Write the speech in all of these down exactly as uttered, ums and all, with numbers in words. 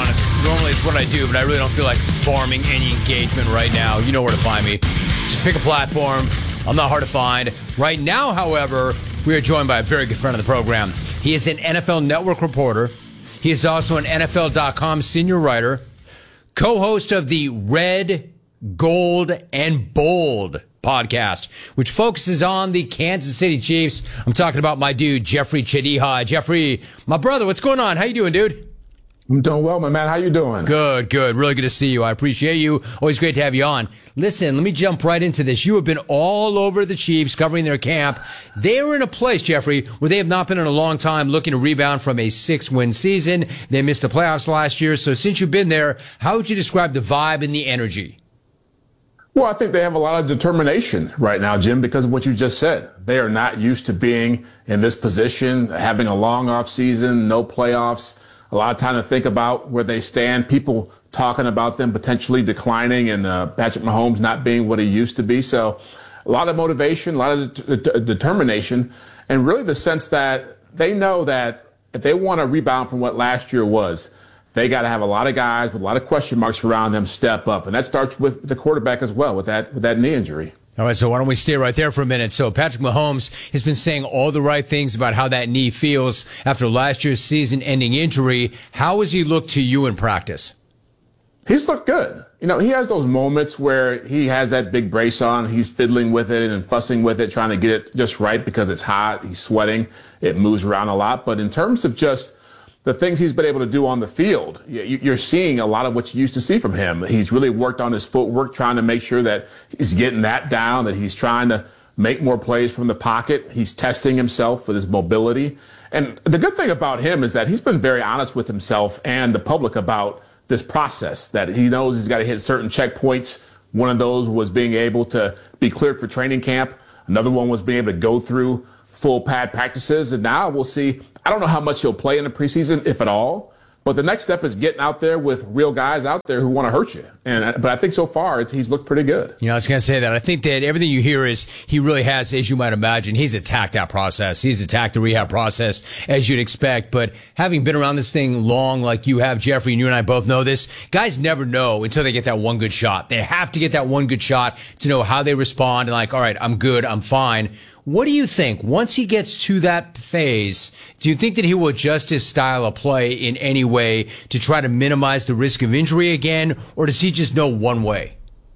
honest. Normally it's what I do, but I really don't feel like farming any engagement right now. You know where to find me. Just pick a platform. I'm not hard to find. Right now, however, we are joined by a very good friend of the program. He is an N F L Network reporter. He is also an N F L dot com senior writer, co-host of the Red, Gold, and Bold podcast, which focuses on the Kansas City Chiefs. I'm talking about my dude, Jeffrey Chadiha. Jeffrey, my brother, what's going on? How you doing, dude? I'm doing well, my man. How you doing? Good, good. Really good to see you. I appreciate you. Always great to have you on. Listen, let me jump right into this. You have been all over the Chiefs, covering their camp. They are in a place, Jeffrey, where they have not been in a long time, looking to rebound from a six-win season. They missed the playoffs last year. So since you've been there, how would you describe the vibe and the energy? Well, I think they have a lot of determination right now, Jim, because of what you just said. They are not used to being in this position, having a long off season, no playoffs, a lot of time to think about where they stand, people talking about them potentially declining and uh, Patrick Mahomes not being what he used to be. So a lot of motivation, a lot of de- de- determination, and really the sense that they know that if they want to rebound from what last year was, they got to have a lot of guys with a lot of question marks around them step up. And that starts with the quarterback as well, with that with that knee injury. All right, so why don't we stay right there for a minute? So Patrick Mahomes has been saying all the right things about how that knee feels after last year's season-ending injury. How has he looked to you in practice? He's looked good. You know, he has those moments where he has that big brace on. He's fiddling with it and fussing with it, trying to get it just right because it's hot. He's sweating. It moves around a lot. But in terms of just the things he's been able to do on the field, you're seeing a lot of what you used to see from him. He's really worked on his footwork, trying to make sure that he's getting that down, that he's trying to make more plays from the pocket. He's testing himself with his mobility. And the good thing about him is that he's been very honest with himself and the public about this process, that he knows he's got to hit certain checkpoints. One of those was being able to be cleared for training camp. Another one was being able to go through full pad practices. And now we'll see. I don't know how much he'll play in the preseason, if at all. But the next step is getting out there with real guys out there who want to hurt you. And but I think so far it's, he's looked pretty good. You know, I was going to say that. I think that everything you hear is he really has, as you might imagine, he's attacked that process. He's attacked the rehab process, as you'd expect. But having been around this thing long like you have, Jeffrey, and you and I both know this, guys never know until they get that one good shot. They have to get that one good shot to know how they respond and like, all right, I'm good, I'm fine. What do you think? Once he gets to that phase, do you think that he will adjust his style of play in any way to try to minimize the risk of injury again, or does he just know one way?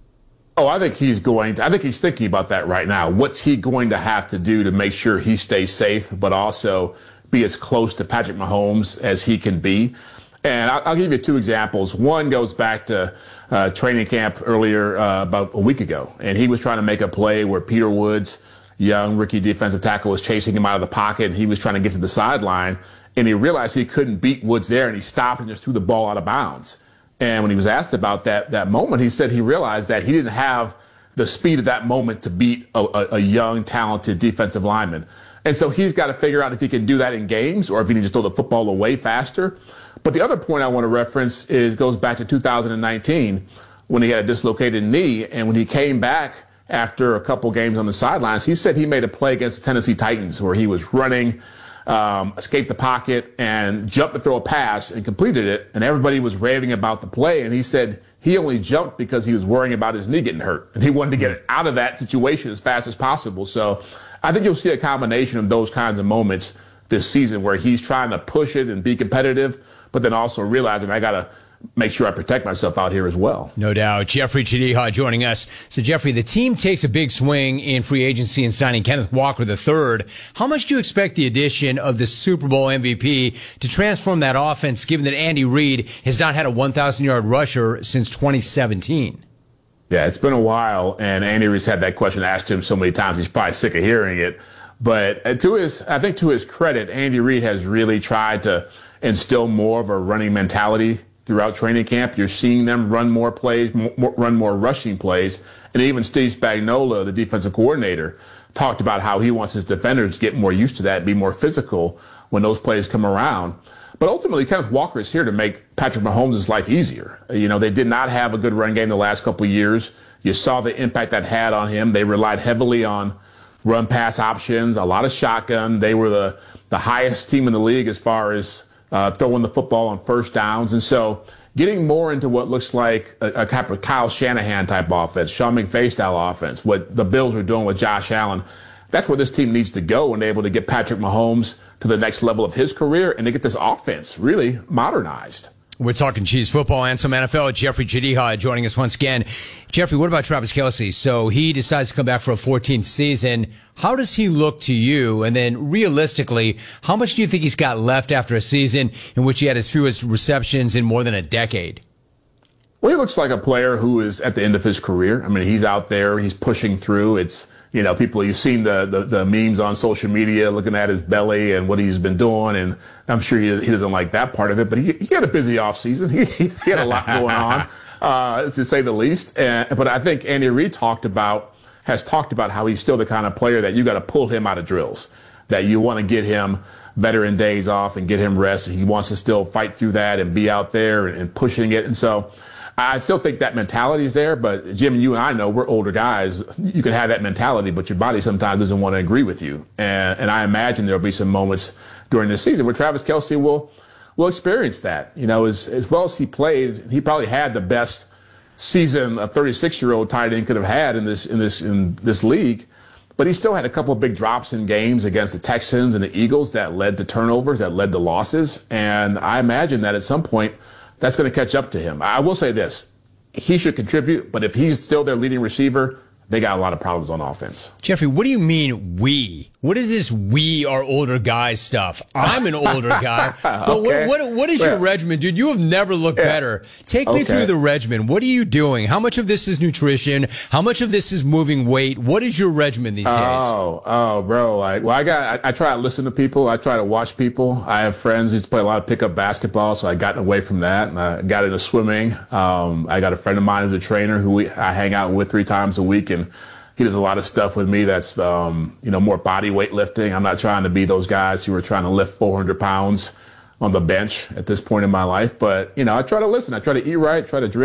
Oh, I think he's going to, I think he's thinking about that right now. What's he going to have to do to make sure he stays safe, but also be as close to Patrick Mahomes as he can be? And I'll, I'll give you two examples. One goes back to uh, training camp earlier, uh, about a week ago, and he was trying to make a play where Peter Woods, young rookie defensive tackle, was chasing him out of the pocket, and he was trying to get to the sideline, and he realized he couldn't beat Woods there, and he stopped and just threw the ball out of bounds. And when he was asked about that that moment, he said he realized that he didn't have the speed at that moment to beat a, a, a young, talented defensive lineman. And so he's got to figure out if he can do that in games or if he can just throw the football away faster. But the other point I want to reference is goes back to two thousand nineteen when he had a dislocated knee, and when he came back after a couple games on the sidelines, he said he made a play against the Tennessee Titans where he was running, um, escaped the pocket, and jumped to throw a pass and completed it. And everybody was raving about the play. And he said he only jumped because he was worrying about his knee getting hurt. And he wanted to get out of that situation as fast as possible. So I think you'll see a combination of those kinds of moments this season where he's trying to push it and be competitive, but then also realizing I got to make sure I protect myself out here as well. No doubt. Jeffrey Chadiha joining us. So, Jeffrey, the team takes a big swing in free agency and signing Kenneth Walker the third. How much do you expect the addition of the Super Bowl M V P to transform that offense, given that Andy Reid has not had a one thousand yard rusher since twenty seventeen? Yeah, it's been a while, and Andy Reid's had that question asked to him so many times, he's probably sick of hearing it. But to his, I think to his credit, Andy Reid has really tried to instill more of a running mentality throughout training camp. You're seeing them run more plays, more, run more rushing plays. And even Steve Spagnuolo, the defensive coordinator, talked about how he wants his defenders to get more used to that, be more physical when those plays come around. But ultimately, Kenneth Walker is here to make Patrick Mahomes' life easier. You know, they did not have a good run game the last couple of years. You saw the impact that had on him. They relied heavily on run pass options, a lot of shotgun. They were the, the highest team in the league as far as uh, throwing the football on first downs. And so getting more into what looks like a, a type of Kyle Shanahan type offense, Sean McVay style offense, what the Bills are doing with Josh Allen, that's where this team needs to go and able to get Patrick Mahomes to the next level of his career and to get this offense really modernized. We're talking Chiefs football and some N F L. Jeffrey Jadiha joining us once again. Jeffrey, what about Travis Kelce? So he decides to come back for a fourteenth season. How does he look to you? And then realistically, how much do you think he's got left after a season in which he had his fewest receptions in more than a decade? Well, he looks like a player who is at the end of his career. I mean, he's out there. He's pushing through. It's, you know, people, you've seen the, the, the memes on social media looking at his belly and what he's been doing. And I'm sure he, he doesn't like that part of it, but he, he had a busy offseason. He, he had a lot going on, uh, to say the least. And, but I think Andy Reid talked about, has talked about how he's still the kind of player that you got to pull him out of drills, that you want to get him veteran days off and get him rest. He wants to still fight through that and be out there and, and pushing it. And so I still think that mentality is there, but Jim, you and I know we're older guys. You can have that mentality, but your body sometimes doesn't want to agree with you. And, and I imagine there'll be some moments during this season where Travis Kelce will will experience that. You know, as as well as he played, he probably had the best season a thirty-six-year-old tight end could have had in this in this in this league. But he still had a couple of big drops in games against the Texans and the Eagles that led to turnovers, that led to losses. And I imagine that at some point that's going to catch up to him. I will say this. He should contribute, but if he's still their leading receiver, they got a lot of problems on offense. Jeffrey, what do you mean we? What is this we are older guys stuff? I'm an older guy. But okay. what, what, what is yeah. your regimen, dude? You have never looked yeah. better. Take me okay. through the regimen. What are you doing? How much of this is nutrition? How much of this is moving weight? What is your regimen these days? Oh, oh, bro. Like, well, I got, I, I try to listen to people. I try to watch people. I have friends who used to play a lot of pickup basketball, so I gotten away from that. And I got into swimming. Um, I got a friend of mine who's a trainer who we, I hang out with three times a week, and he does a lot of stuff with me that's, um, you know, more body weight lifting. I'm not trying to be those guys who are trying to lift four hundred pounds on the bench at this point in my life. But, you know, I try to listen. I try to eat right, try to drink.